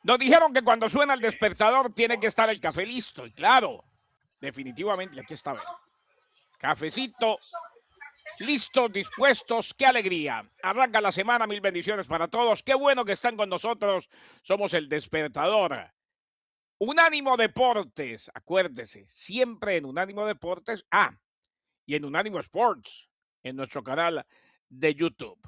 Nos dijeron que cuando suena el despertador tiene que estar el café listo. Y claro, definitivamente aquí está. Cafecito, listos, dispuestos. ¡Qué alegría! Arranca la semana, mil bendiciones para todos. Qué bueno que están con nosotros. Somos el despertador. Unánimo Deportes, acuérdese, siempre en Unánimo Deportes. Y en Unánimo Sports, en nuestro canal de YouTube.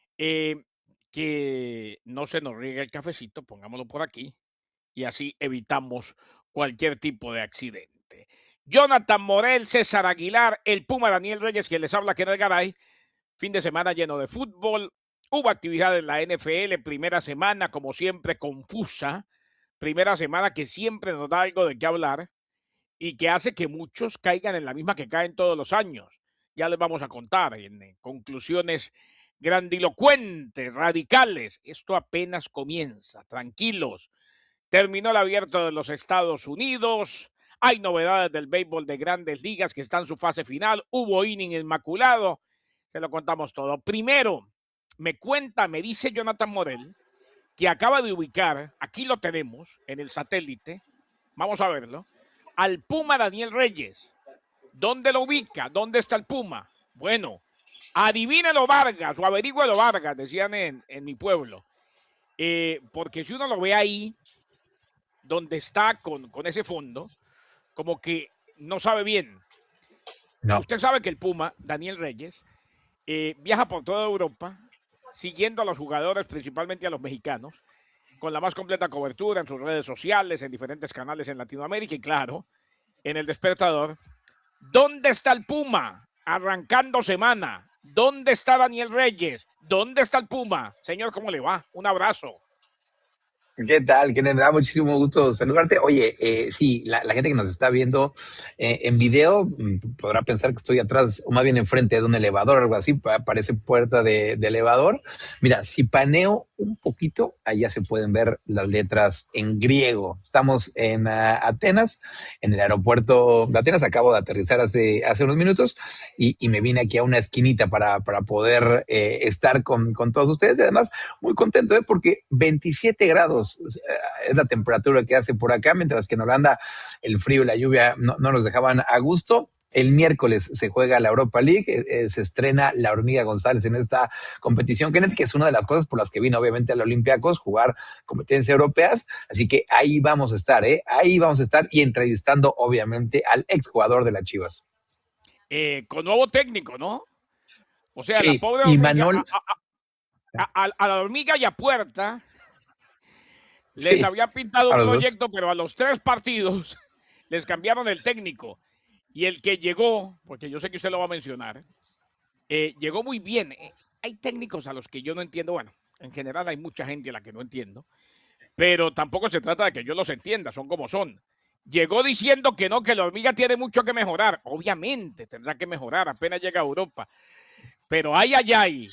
Que no se nos riegue el cafecito, pongámoslo por aquí, y así evitamos cualquier tipo de accidente. Jonathan Morel, César Aguilar, el Puma Daniel Reyes, quien les habla, Kenneth Garay. Fin de semana lleno de fútbol. Hubo actividad en la NFL, primera semana, como siempre, confusa. Primera semana que siempre nos da algo de qué hablar y que hace que muchos caigan en la misma que caen todos los años. Ya les vamos a contar en conclusiones grandilocuentes, radicales. Esto apenas comienza, tranquilos. Terminó el abierto de los Estados Unidos. Hay novedades del béisbol de grandes ligas que está en su fase final. Hubo inning inmaculado. Se lo contamos todo. Primero, me dice Jonathan Morel, que acaba de ubicar, aquí lo tenemos, en el satélite. Vamos a verlo. Al Puma Daniel Reyes. ¿Dónde lo ubica? ¿Dónde está el Puma? Bueno, adivínelo Vargas o averígüelo Vargas, decían en mi pueblo. Porque si uno lo ve ahí, donde está con ese fondo, como que no sabe bien. No. Usted sabe que el Puma, Daniel Reyes, viaja por toda Europa, siguiendo a los jugadores, principalmente a los mexicanos, con la más completa cobertura en sus redes sociales, en diferentes canales en Latinoamérica y claro, en el despertador. ¿Dónde está el Puma? Arrancando semana. ¿Dónde está Daniel Reyes? ¿Dónde está el Puma? Señor, ¿cómo le va? Un abrazo. ¿Qué tal? Que me da muchísimo gusto saludarte. Oye, sí, la gente que nos está viendo en video podrá pensar que estoy atrás, o más bien enfrente de un elevador o algo así, parece puerta de elevador. Mira, si paneo un poquito, allá se pueden ver las letras en griego. Estamos en Atenas, en el aeropuerto de Atenas. Acabo de aterrizar hace unos minutos y me vine aquí a una esquinita para poder estar con todos ustedes. Y además, muy contento, porque 27 grados es la temperatura que hace por acá, mientras que en Holanda el frío y la lluvia no nos dejaban a gusto. El miércoles se juega la Europa League, se estrena la Hormiga González en esta competición, Kenneth, que es una de las cosas por las que vino obviamente al Olympiacos, jugar competencias europeas, así que ahí vamos a estar, ahí vamos a estar y entrevistando obviamente al exjugador de las Chivas. Con nuevo técnico, ¿no? O sea, la Sí, pobre y hormiga, Manol, a la hormiga y a puerta les sí, había pintado a un los dos. proyecto, pero a los 3 partidos les cambiaron el técnico. Y el que llegó, porque yo sé que usted lo va a mencionar, llegó muy bien. Hay técnicos a los que yo no entiendo. Bueno, en general hay mucha gente a la que no entiendo, pero tampoco se trata de que yo los entienda, son como son. Llegó diciendo que no, que la hormiga tiene mucho que mejorar. Obviamente tendrá que mejorar, apenas llega a Europa. Pero ay,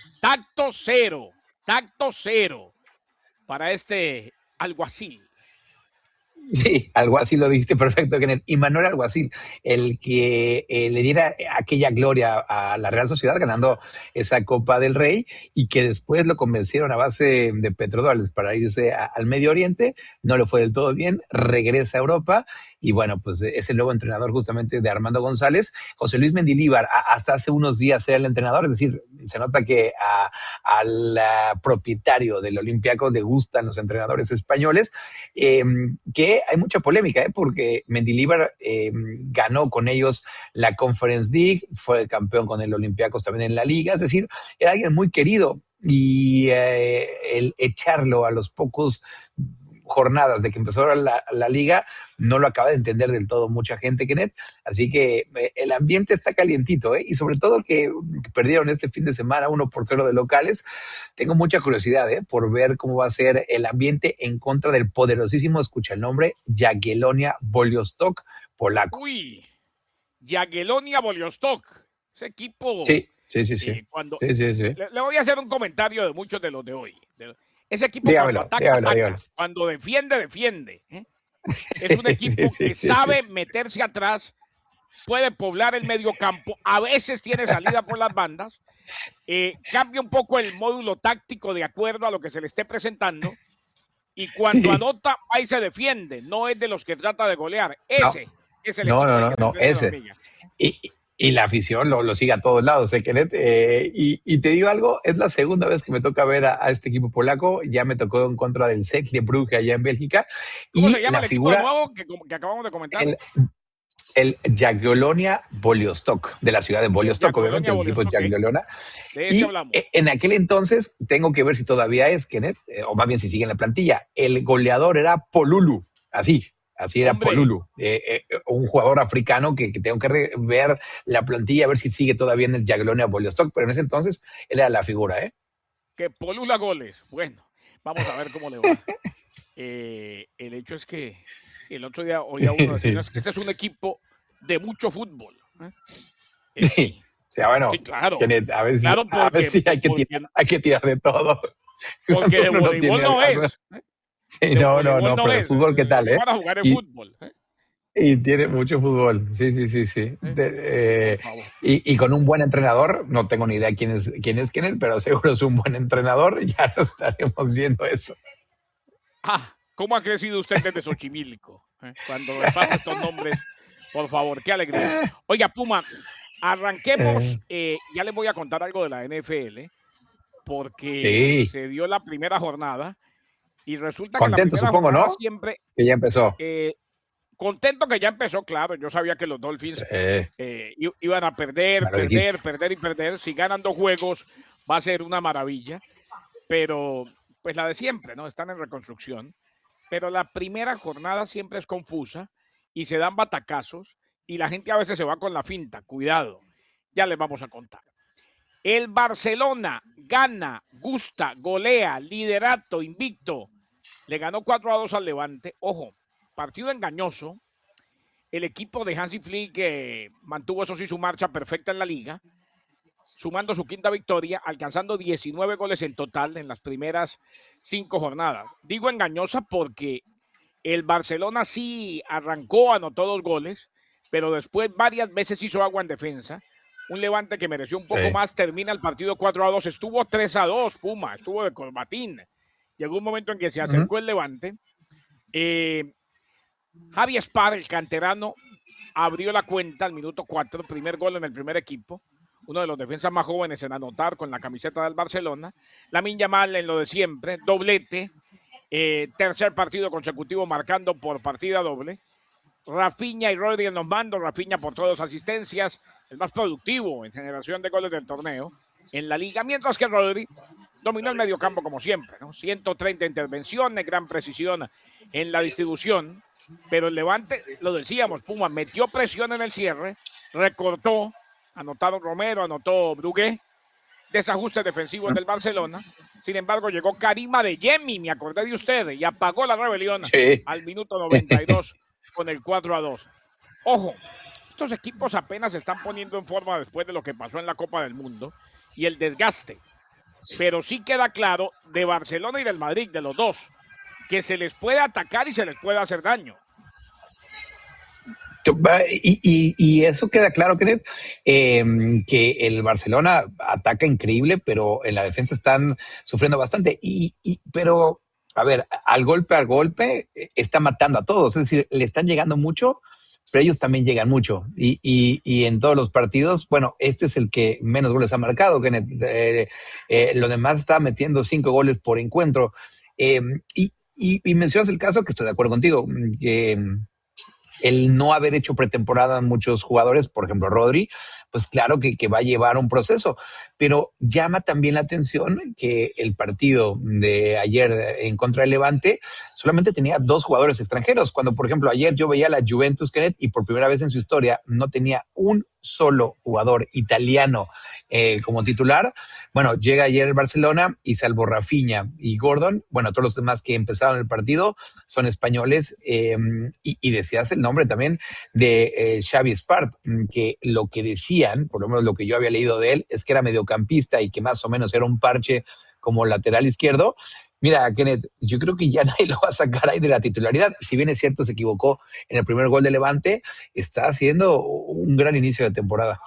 tacto cero para este alguacil. Sí, Alguacil lo dijiste perfecto, Kenneth. Y Manuel Alguacil, el que le diera aquella gloria a la Real Sociedad ganando esa Copa del Rey y que después lo convencieron a base de petrodólares para irse al Medio Oriente, no le fue del todo bien, regresa a Europa y bueno, pues es el nuevo entrenador justamente de Armando González. José Luis Mendilíbar, hasta hace unos días era el entrenador, es decir, se nota que al propietario del Olympiacos le gustan los entrenadores españoles, que hay mucha polémica, porque Mendilibar ganó con ellos la Conference League, fue campeón con el Olympiacos también en la liga, es decir, era alguien muy querido y el echarlo a los pocos jornadas de que empezó la liga, no lo acaba de entender del todo mucha gente, Kenneth. Así que el ambiente está calientito, y sobre todo que perdieron este fin de semana 1-0 de locales. Tengo mucha curiosidad por ver cómo va a ser el ambiente en contra del poderosísimo, escucha el nombre, Jagiellonia Białystok polaco. Uy, Jagiellonia Białystok. Ese equipo, Sí, sí, sí, sí. cuando Sí, sí, sí. le voy a hacer un comentario de muchos de los de hoy. Ese equipo cuando Dígamelo, ataca, dígamelo, ataca. dígamelo. Cuando defiende, defiende. Es un Sí, equipo sí, que sí, sí. sabe meterse atrás, puede poblar el medio campo, a veces tiene salida por las bandas, cambia un poco el módulo táctico de acuerdo a lo que se le esté presentando, Y cuando Sí, anota, ahí se defiende. No es de los que trata de golear. no, Ese es el no, equipo no, de no, Kenneth no, Pérez de ese. Hormiga. Y la afición lo sigue a todos lados, ¿eh, Kenneth? Y te digo algo, es la segunda vez que me toca ver a este equipo polaco. Ya me tocó en contra del Cercle Brugge allá en Bélgica. ¿Cómo se Y llama la el equipo de figura, nuevo que acabamos de comentar? el, el Jagiellonia Bolyostok, de la ciudad de Bolyostok, obviamente, Colonia el equipo es Bolívar. Ok, Jagiellonia. de ese Y hablamos. en aquel entonces, tengo que ver si todavía es Kenneth, o más bien si sigue en la plantilla, el goleador era Polulu, así era Hombre, Polulu, un jugador africano que tengo que ver la plantilla, a ver si sigue todavía en el Jagiellonia Bolyostok, pero en ese entonces él era la figura, ¿eh? que polula goles. Bueno, vamos a ver cómo le va. El hecho es que el otro día oía uno decir, no, es que este es un equipo de mucho fútbol. Sí. Sí, O sea, bueno, sí, claro. Kenneth, Claro, a veces sí hay que tirar de todo. porque Cuando de uno voleibol tiene no algo. es. Sí, De no, no, voleibol no, no pero el es. fútbol, ¿qué tal, No eh? van a jugar de Y, fútbol. Y tiene mucho fútbol, sí, sí, sí, sí. Por favor. Y con un buen entrenador, no tengo ni idea quién es, pero seguro es un buen entrenador, ya lo estaremos viendo eso. ¿Cómo ha crecido usted desde Xochimilco? Cuando me pasa estos nombres, por favor, qué alegría. Oiga, Puma, arranquemos. Eh, Ya les voy a contar algo de la NFL, porque sí, se dio la primera jornada y resulta que la contento primera supongo, jornada ¿no? siempre, Que ya empezó. contento que ya empezó, claro, yo sabía que los Dolphins Sí, iban a perder, me lo dijiste. perder, perder y perder. Si ganan 2 juegos, va a ser una maravilla, pero pues la de siempre, ¿no? Están en reconstrucción. Pero la primera jornada siempre es confusa y se dan batacazos y la gente a veces se va con la finta. Cuidado, ya les vamos a contar. El Barcelona gana, gusta, golea, liderato, invicto. Le ganó 4-2 al Levante. Ojo, partido engañoso. El equipo de Hansi Flick mantuvo, eso sí, su marcha perfecta en la liga, sumando su quinta victoria, alcanzando 19 goles en total en las primeras 5 jornadas. Digo engañosa porque el Barcelona sí arrancó, anotó 2 goles, pero después varias veces hizo agua en defensa. Un Levante que mereció un poco Sí. más, termina el partido 4-2, estuvo 3-2, Puma, estuvo de colbatín. Llegó un momento en que se Ujú. acercó el Levante. Javi Spar, el canterano, abrió la cuenta al minuto 4, primer gol en el primer equipo. Uno de los defensas más jóvenes en anotar con la camiseta del Barcelona. Lamine Yamal en lo de siempre, doblete. Tercer partido consecutivo marcando por partida doble. Rafinha y Rodri en los mandos. Rafinha por todas asistencias, el más productivo en generación de goles del torneo en la liga, mientras que Rodri dominó el mediocampo como siempre, ¿no? 130 intervenciones, gran precisión en la distribución, pero el Levante, lo decíamos, Puma metió presión en el cierre, recortó, anotaron Romero, anotó Brugué, desajustes defensivos del Barcelona. Sin embargo, llegó Karima de Yemi, me acordé de usted, y apagó la rebelión Sí. al minuto 92 con el 4-2. Ojo, estos equipos apenas se están poniendo en forma después de lo que pasó en la Copa del Mundo y el desgaste. Pero sí queda claro de Barcelona y del Madrid, de los dos, que se les puede atacar y se les puede hacer daño. Y eso queda claro, Kenneth, que el Barcelona ataca increíble, pero en la defensa están sufriendo bastante. Pero, a ver, al golpe, está matando a todos. Es decir, le están llegando mucho, pero ellos también llegan mucho. Y en todos los partidos, bueno, este es el que menos goles ha marcado, Kenneth. Lo demás está metiendo 5 goles por encuentro. Eh, y mencionas el caso que estoy de acuerdo contigo, que el no haber hecho pretemporada en muchos jugadores, por ejemplo Rodri, pues claro que va a llevar un proceso, pero llama también la atención que el partido de ayer en contra del Levante solamente tenía 2 jugadores extranjeros, cuando por ejemplo ayer yo veía a la Juventus, Kenneth, y por primera vez en su historia no tenía un solo jugador italiano como titular. Bueno, llega ayer el Barcelona y salvo Rafinha y Gordon, bueno, todos los demás que empezaron el partido son españoles, y decías el nombre también de Xavi Spart, que lo que decían, por lo menos lo que yo había leído de él, es que era mediocampista y que más o menos era un parche como lateral izquierdo. Mira, Kenneth, yo creo que ya nadie lo va a sacar ahí de la titularidad. Si bien es cierto, se equivocó en el primer gol de Levante, está haciendo un gran inicio de temporada.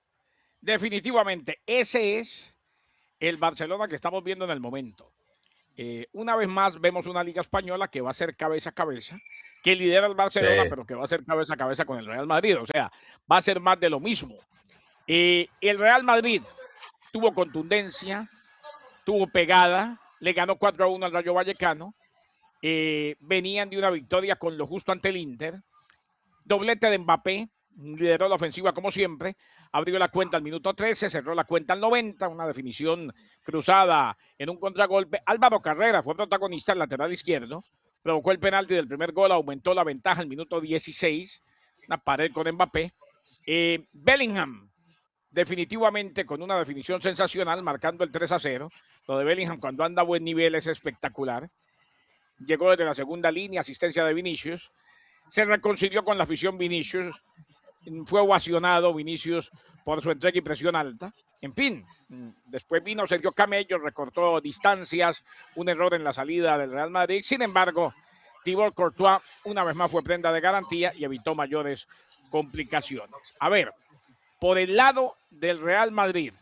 Definitivamente, ese es el Barcelona que estamos viendo en el momento. Una vez más vemos una liga española que va a ser cabeza a cabeza, que lidera el Barcelona, Sí. pero que va a ser cabeza a cabeza con el Real Madrid. O sea, va a ser más de lo mismo. El Real Madrid tuvo contundencia, tuvo pegada, le ganó 4-1 al Rayo Vallecano. Venían de una victoria con lo justo ante el Inter. Doblete de Mbappé, lideró la ofensiva como siempre, abrió la cuenta al minuto 13, cerró la cuenta al 90, una definición cruzada en un contragolpe. Álvaro Carrera fue protagonista, el lateral izquierdo, provocó el penalti del primer gol, aumentó la ventaja al minuto 16, una pared con Mbappé. Bellingham, definitivamente con una definición sensacional, marcando el 3-0. Lo de Bellingham cuando anda a buen nivel es espectacular. Llegó desde la segunda línea, asistencia de Vinicius. Se reconcilió con la afición Vinicius. Fue ovacionado Vinicius por su entrega y presión alta. En fin, después vino Sergio Camello, recortó distancias, un error en la salida del Real Madrid. Sin embargo, Thibaut Courtois una vez más fue prenda de garantía y evitó mayores complicaciones. A ver, por el lado del Real Madrid,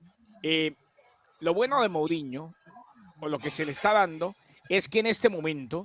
lo bueno de Mourinho, o lo que se le está dando, es que en este momento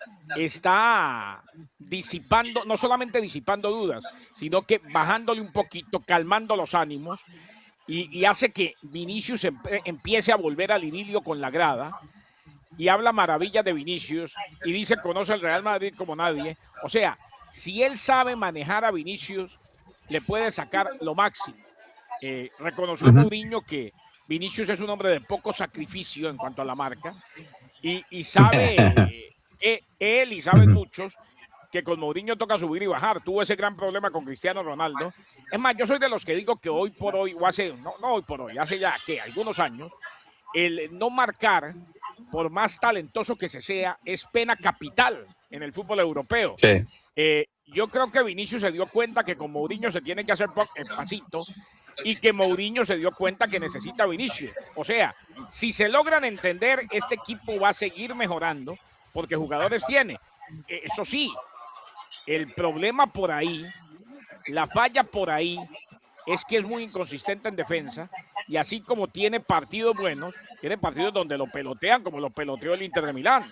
está disipando, no solamente disipando dudas, sino que bajándole un poquito, calmando los ánimos y hace que Vinicius empiece a volver al idilio con la grada y habla maravillas de Vinicius y dice conoce el Real Madrid como nadie. O sea, si él sabe manejar a Vinicius, le puede sacar lo máximo. Reconoció Mourinho que Vinicius es un hombre de poco sacrificio en cuanto a la marca y sabe que él y saben muchos que con Mourinho toca subir y bajar. Tuvo ese gran problema con Cristiano Ronaldo. Es más, yo soy de los que digo que hoy por hoy, o hace, no hoy por hoy, hace ya que algunos años, el no marcar, por más talentoso que se sea, es pena capital en el fútbol europeo. Sí. Yo creo que Vinicius se dio cuenta que con Mourinho se tiene que hacer pasito y que Mourinho se dio cuenta que necesita a Vinicius. O sea, si se logran entender, este equipo va a seguir mejorando porque jugadores tiene. Eso sí, el problema por ahí, la falla por ahí, es que es muy inconsistente en defensa y así como tiene partidos buenos, tiene partidos donde lo pelotean como lo peloteó el Inter de Milán.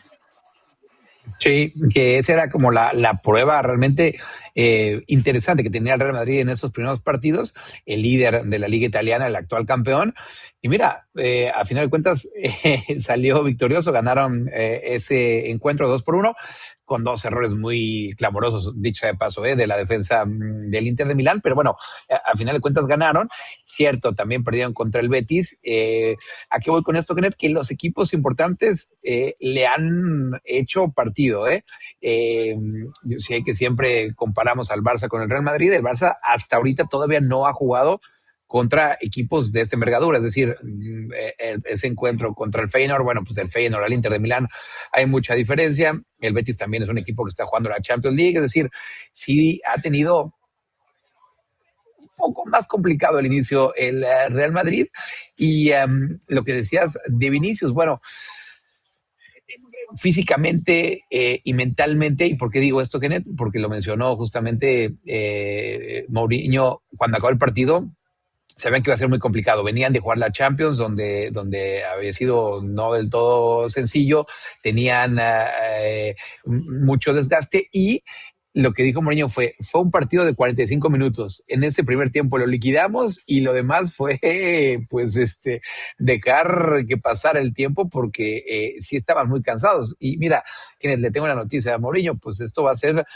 Sí, que esa era como la prueba realmente interesante que tenía el Real Madrid en esos primeros partidos, el líder de la Liga Italiana, el actual campeón. Y mira, a final de cuentas salió victorioso, ganaron ese encuentro 2-1 con dos errores muy clamorosos, dicho de paso, de la defensa del Inter de Milán, pero bueno, a final de cuentas ganaron. Cierto, también perdieron contra el Betis. ¿A qué voy con esto, Kenneth? Que los equipos importantes le han hecho partido. Yo sé que siempre comparamos al Barça con el Real Madrid. El Barça hasta ahorita todavía no ha jugado contra equipos de esta envergadura, es decir, ese encuentro contra el Feyenoord, bueno, pues el Feyenoord al Inter de Milán hay mucha diferencia. El Betis también es un equipo que está jugando la Champions League, es decir, sí ha tenido un poco más complicado el inicio el Real Madrid. Y lo que decías de Vinicius, bueno, físicamente y mentalmente. ¿Y por qué digo esto, Kenneth? Porque lo mencionó justamente Mourinho cuando acabó el partido. Sabían que iba a ser muy complicado. Venían de jugar la Champions, donde había sido no del todo sencillo, tenían mucho desgaste y lo que dijo Mourinho fue un partido de 45 minutos. En ese primer tiempo lo liquidamos y lo demás fue pues dejar que pasara el tiempo porque sí estaban muy cansados. Y mira, quienes le tengo la noticia a Mourinho, pues esto va a ser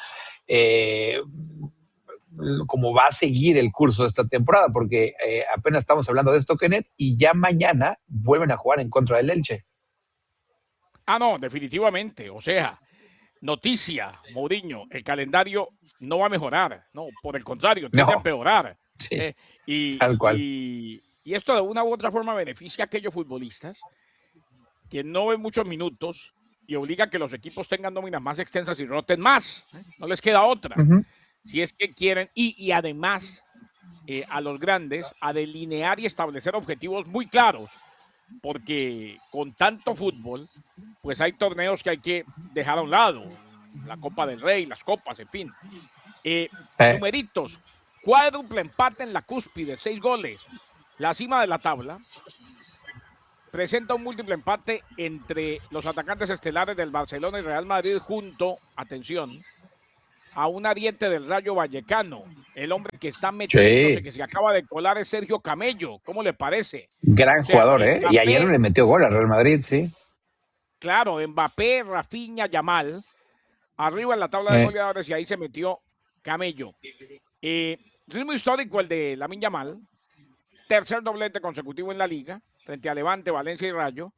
como va a seguir el curso de esta temporada, porque apenas estamos hablando de esto, Kenneth, y ya mañana vuelven a jugar en contra del Elche. No, definitivamente. O sea, noticia, Mourinho, el calendario no va a mejorar, no, por el contrario, tiende a No, empeorar. sí, Y, tal cual. y esto de una u otra forma beneficia a aquellos futbolistas que no ven muchos minutos y obliga a que los equipos tengan nóminas más extensas y roten más. No les queda otra. Si es que quieren, y además a los grandes a delinear y establecer objetivos muy claros, porque con tanto fútbol, pues hay torneos que hay que dejar a un lado, la Copa del Rey, las copas, en fin. Numeritos, cuádruple empate en la cúspide, 6 goles, la cima de la tabla, presenta un múltiple empate entre los atacantes estelares del Barcelona y Real Madrid junto, atención, a un ariete del Rayo Vallecano. El hombre que está metiéndose, Sí, que se acaba de colar es Sergio Camello. ¿Cómo le parece? gran O sea, jugador, ¿eh? Y ayer Mbappé, le metió gol al Real Madrid, sí. claro, Mbappé, Rafinha, Yamal, arriba en la tabla de Eh, goleadores y ahí se metió Camello. Ritmo histórico el de Lamine Yamal, tercer doblete consecutivo en la liga, frente a Levante, Valencia y Rayo.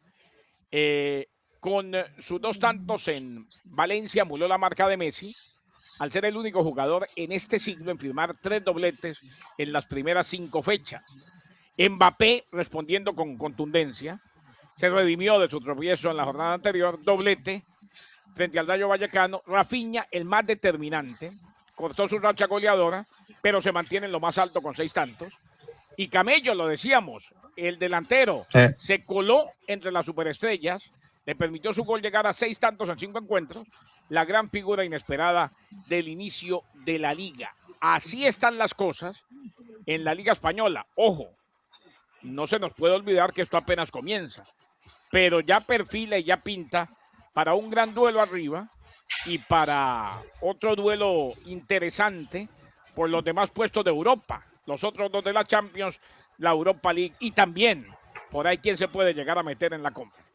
Con sus 2 tantos en Valencia, muló la marca de Messi, al ser el único jugador en este siglo en firmar 3 dobletes en las primeras 5 fechas. Mbappé, respondiendo con contundencia, se redimió de su tropiezo en la jornada anterior, doblete frente al Rayo Vallecano. Rafinha, el más determinante, cortó su racha goleadora, pero se mantiene en lo más alto con 6 tantos. Y Camello, lo decíamos, el delantero, eh. se coló entre las superestrellas, le permitió su gol llegar a 6 tantos en 5 encuentros, la gran figura inesperada del inicio de la liga. Así están las cosas en la Liga Española. Ojo, no se nos puede olvidar que esto apenas comienza, pero ya perfila y ya pinta para un gran duelo arriba y para otro duelo interesante por los demás puestos de Europa, los otros 2 de la Champions, la Europa League y también por ahí quién se puede llegar a meter en la Conference.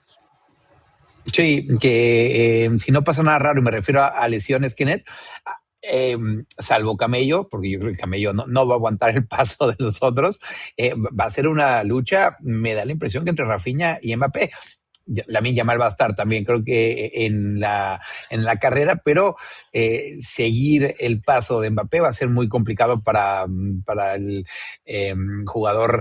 Sí, que si no pasa nada raro, y me refiero a lesiones, Kenneth, salvo Camello, porque yo creo que Camello no va a aguantar el paso de los otros, va a ser una lucha, me da la impresión que entre Rafinha y Mbappé. Lamine Yamal va a estar también, creo que en la carrera, pero seguir el paso de Mbappé va a ser muy complicado para el jugador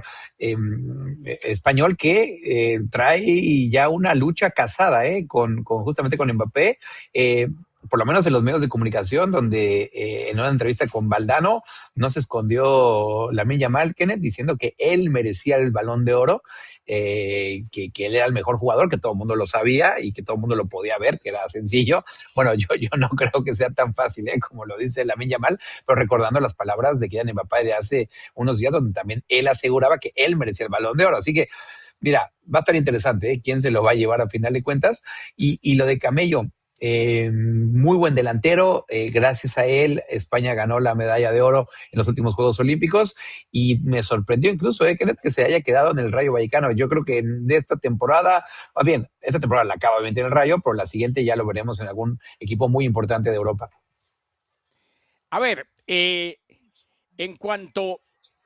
español que trae ya una lucha casada justamente con Mbappé. Por lo menos en los medios de comunicación, donde en una entrevista con Valdano no se escondió Lamine Yamal, Kenneth, diciendo que él merecía el Balón de Oro, que él era el mejor jugador, que todo el mundo lo sabía y que todo el mundo lo podía ver, que era sencillo. Bueno, yo no creo que sea tan fácil como lo dice Lamine Yamal, pero recordando las palabras de Kylian Mbappé de hace unos días, donde también él aseguraba que él merecía el Balón de Oro. Así que, mira, va a estar interesante quién se lo va a llevar a final de cuentas. Y lo de Camello, muy buen delantero, gracias a él España ganó la medalla de oro en los últimos Juegos Olímpicos y me sorprendió incluso que se haya quedado en el Rayo Vallecano. Yo creo que de esta temporada, más bien, esta temporada la acaba de meter en el Rayo, pero la siguiente ya lo veremos en algún equipo muy importante de Europa. A ver, en cuanto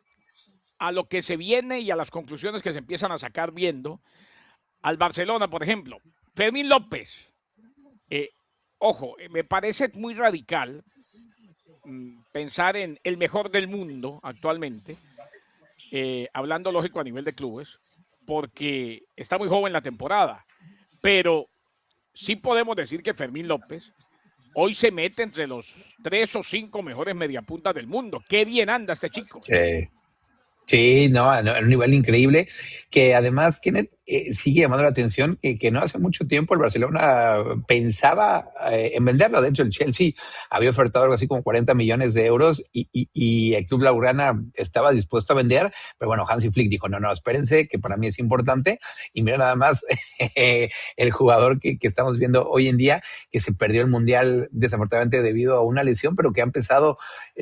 a lo que se viene y a las conclusiones que se empiezan a sacar viendo al Barcelona, por ejemplo, Fermín López, eh, ojo, me parece muy radical pensar en el mejor del mundo actualmente, hablando lógico a nivel de clubes, porque está muy joven la temporada, pero sí podemos decir que Fermín López hoy se mete entre los 3 o 5 mejores mediapuntas del mundo. Qué bien anda este chico. Sí, no, a un nivel increíble, que además Kenneth, sigue llamando la atención que no hace mucho tiempo el Barcelona pensaba en venderlo. De hecho, el Chelsea había ofertado algo así como 40 millones de euros y el club Blaugrana estaba dispuesto a vender, pero bueno, Hansi Flick dijo, no, espérense, que para mí es importante. Y mira nada más el jugador que estamos viendo hoy en día, que se perdió el Mundial desafortunadamente debido a una lesión, pero que ha empezado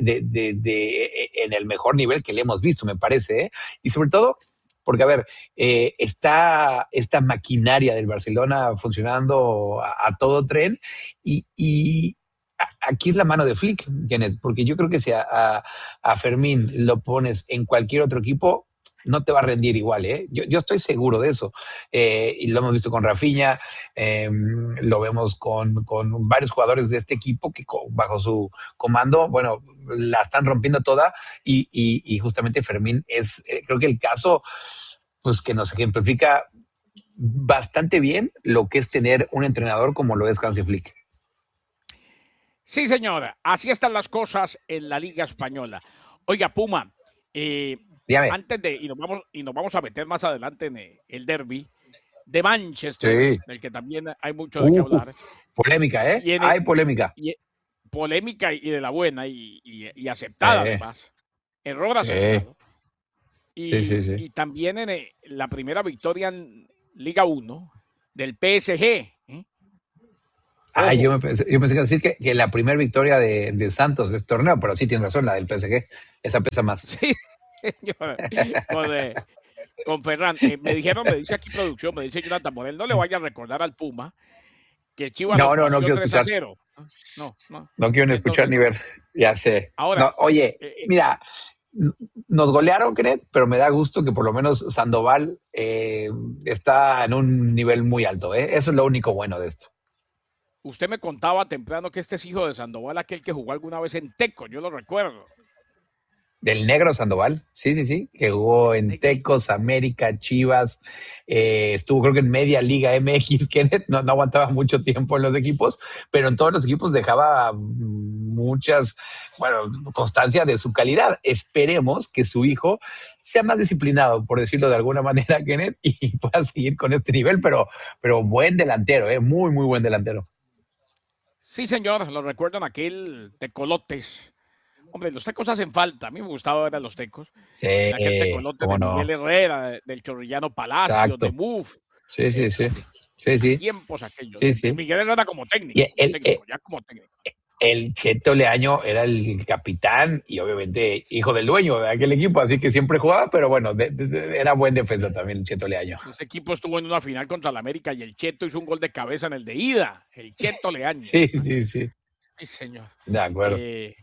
en el mejor nivel que le hemos visto, me parece, ¿eh? Y sobre todo porque, a ver, está esta maquinaria del Barcelona funcionando a todo tren y aquí es la mano de Flick, Kenneth, porque yo creo que si a Fermín lo pones en cualquier otro equipo, no te va a rendir igual, ¿eh? Yo estoy seguro de eso. Y lo hemos visto con Rafinha, lo vemos con varios jugadores de este equipo que bajo su comando, bueno, la están rompiendo toda y justamente Fermín es, creo que el caso, pues que nos ejemplifica bastante bien lo que es tener un entrenador como lo es Hansi Flick. Sí, señora, así están las cosas en la Liga Española. Oiga, Puma, Dígame. antes de, y nos vamos a meter más adelante en el derby de Manchester, Sí. del que también hay mucho de qué hablar. Polémica, ¿eh? Y en Hay polémica. polémica y de la buena y aceptada además. Error Sí, aceptado. sí, sí, sí. Y también en la primera victoria Liga 1 del PSG. Ah, Ojo. yo pensé que iba a decir que la primera victoria de Santos de este torneo, pero sí tiene razón, la del PSG. Esa pesa más. Sí, señor. Con, con Ferran. Me dice aquí producción, me dice Jonathan Morel, no le vaya a recordar al Puma que Chivas los No paseó quiero 3 a escuchar. 0. No, no. No quiero ni escuchar Entonces, ni no. ver. Ya sé. Ahora, No, oye, eh, eh, mira, nos golearon, Kenneth, pero me da gusto que por lo menos Sandoval está en un nivel muy alto. Eso es lo único bueno de esto. usted me contaba temprano que este es hijo de Sandoval, aquel que jugó alguna vez en Teco, yo lo recuerdo. Del negro Sandoval, sí, que jugó en Tecos, América, Chivas, estuvo creo que en media Liga MX, Kenneth, no aguantaba mucho tiempo en los equipos, pero en todos los equipos dejaba constancia de su calidad. Esperemos que su hijo sea más disciplinado, por decirlo de alguna manera, Kenneth, y pueda seguir con este nivel, pero buen delantero, muy, muy buen delantero. Sí, señor, lo recuerdo en aquel Tecolotes. Hombre, los tecos hacen falta. A mí me gustaba ver a los tecos. Sí, En aquel Tecolote cómo de Miguel no. Herrera, del Chorrillano Palacio, de Exacto. Muf. Sí, sí, sí. Uf, Sí, sí. tiempos aquellos. Sí, De sí. Miguel Herrera Y como técnico, ya como técnico. el Cheto Leaño era el capitán y obviamente hijo del dueño de aquel equipo, así que siempre jugaba, pero bueno, era buen defensa también el Cheto Leaño. Ese equipo estuvo en una final contra la América y el Cheto hizo un gol de cabeza en el de ida. El Cheto Leaño. Sí, sí, sí. Sí, señor. De acuerdo.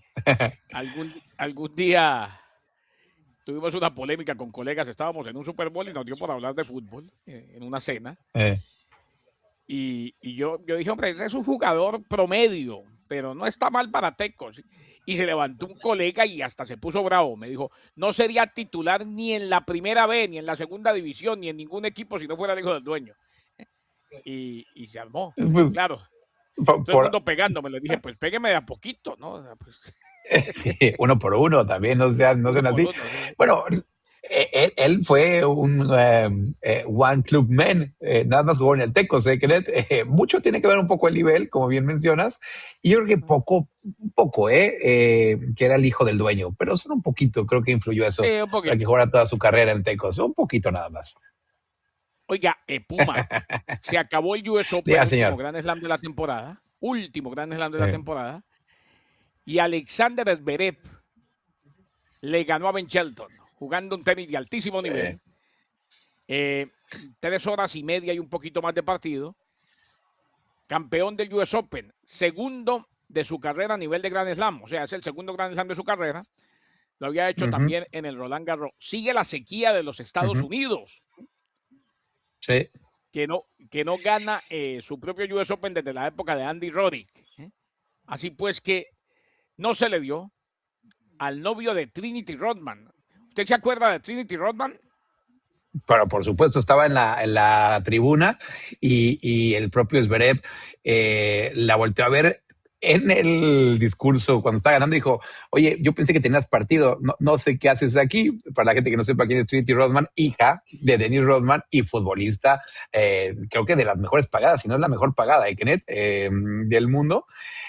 Algún día tuvimos una polémica con colegas. Estábamos en un Super Bowl y nos dio por hablar de fútbol en una cena. Eh, Y yo dije, hombre, ese es un jugador promedio, pero no está mal para Tecos. Y se levantó un colega y hasta se puso bravo. Me dijo, no sería titular ni en la primera B, ni en la segunda división, ni en ningún equipo si no fuera el hijo del dueño. Y se armó. pues, Claro, todo el por, mundo pegándome. Le dije, pues pégueme de a poquito, ¿no? O sea, pues, sí, uno por uno también, no uno sean por así. uno. ¿Sí? Bueno, él fue un One Club Man, nada más jugó en el Tecos, Kenneth. Mucho tiene que ver un poco el nivel, como bien mencionas, y yo creo que un poco, que era el hijo del dueño, pero solo un poquito, creo que influyó eso Sí, un para que poquito. jugara toda su carrera en Tecos, un poquito nada más. Oiga, Puma, se acabó el US Open, Diga, último señor. Grand Slam de la temporada. Último Grand Slam de la Eh, temporada. Y Alexander Zverev le ganó a Ben Shelton, jugando un tenis de altísimo sí. nivel. 3 horas y media y un poquito más de partido. Campeón del US Open, segundo de su carrera a nivel de Grand Slam, o sea, es el segundo Grand Slam de su carrera. Lo había hecho Ujú, también en el Roland Garros. Sigue la sequía de los Estados ujú, Unidos, sí. que no gana su propio US Open desde la época de Andy Roddick. Así pues que no se le dio al novio de Trinity Rodman. ¿Usted se acuerda de Trinity Rodman? Pero por supuesto estaba en la tribuna y el propio Zverev la volteó a ver en el discurso cuando estaba ganando. Dijo, oye, yo pensé que tenías partido, no sé qué haces aquí. Para la gente que no sepa quién es Trinity Rodman, hija de Dennis Rodman y futbolista, creo que de las mejores pagadas, si no es la mejor pagada, Kenneth, del mundo.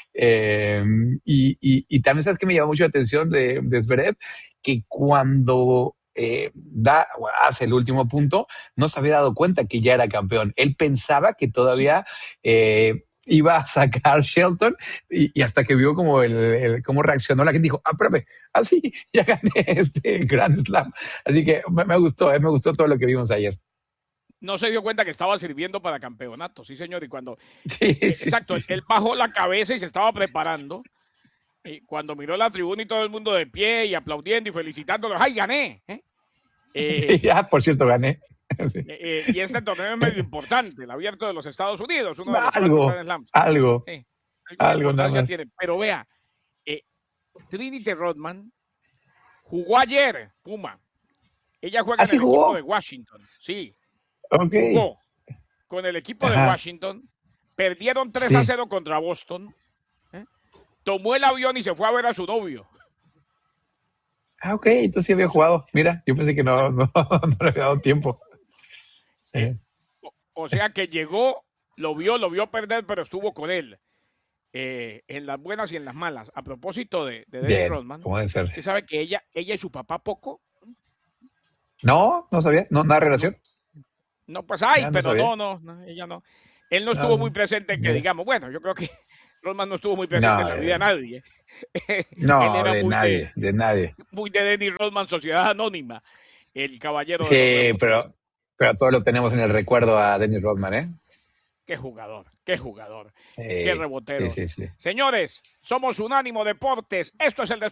Y también sabes que me llama mucho la atención de Zverev, que cuando hace el último punto, no se había dado cuenta que ya era campeón. Él pensaba que Sí. todavía iba a sacar Shelton y hasta que vio como cómo reaccionó la gente, dijo, espérame, así ya gané este Grand Slam. Así que me gustó todo lo que vimos ayer. No se dio cuenta que estaba sirviendo para campeonato, sí, señor. Y cuando, Sí, sí, exacto, sí, sí. él bajó la cabeza y se estaba preparando. Y cuando miró la tribuna y todo el mundo de pie y aplaudiendo y felicitándolo, ¡ay, gané! Sí, Eh, ya, por cierto, gané. Sí. y este torneo es medio importante, el abierto de los Estados Unidos, uno de los 4 Algo, Grand Slams. algo, Sí, algo de algo nada importancia más. tiene. Pero vea, eh, Trinity Rodman jugó ayer, Puma. Ella juega en ¿Así el equipo de jugó? Washington. Sí, Ok. jugó con el equipo de Ajá. Washington. Perdieron 3 a Sí. 0 contra Boston. ¿eh? Tomó el avión y se fue a ver a su novio. Ah, ok, entonces sí había O sea, jugado. Mira, yo pensé que no le había dado tiempo. eh, Eh, o sea que llegó, lo vio perder, pero estuvo con él. En las buenas y en las malas. A propósito de Dennis Bien, Rodman, como debe ser. usted sabe que ella y su papá poco, No sabía, no, nada de no, relación. No, pues hay, Ah, no pero sabía. no, ella no. Él no No, estuvo muy presente, que mira. digamos. Bueno, yo creo que Rodman no estuvo muy presente en No, la vida de nadie. Él no, era de nadie, de nadie. muy de Dennis Rodman, Sociedad Anónima, el caballero de los Sí, rebotes. pero todos lo tenemos en el recuerdo a Dennis Rodman, ¿eh? Qué jugador, qué Sí, sí, rebotero. sí, sí. Señores, somos Unánimo Deportes. Esto es el